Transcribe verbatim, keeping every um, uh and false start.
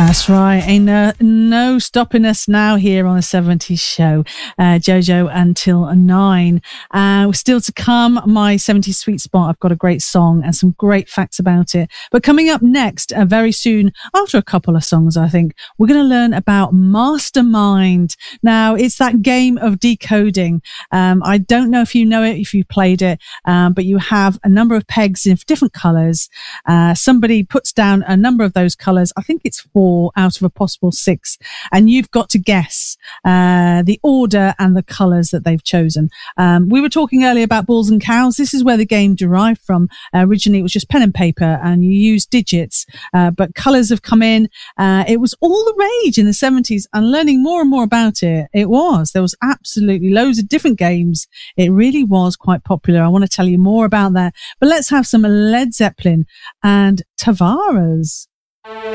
That's right. Ain't no, no stopping us now here on the seventies show. Uh, Jojo until nine. Uh, still to come, my seventies sweet spot. I've got a great song and some great facts about it. But coming up next, uh, very soon, after a couple of songs, I think, we're going to learn about Mastermind. Now, it's that game of decoding. Um, I don't know if you know it, if you played it, um, but you have a number of pegs in different colors. Uh, somebody puts down a number of those colors. I think it's four out of a possible six, and you've got to guess uh, the order and the colours that they've chosen. Um, we were talking earlier about bulls and cows. This is where the game derived from. Uh, originally, it was just pen and paper, and you used digits, uh, but colours have come in. Uh, it was all the rage in the seventies, and learning more and more about it, it was. There was absolutely loads of different games. It really was quite popular. I want to tell you more about that, but let's have some Led Zeppelin and Tavares.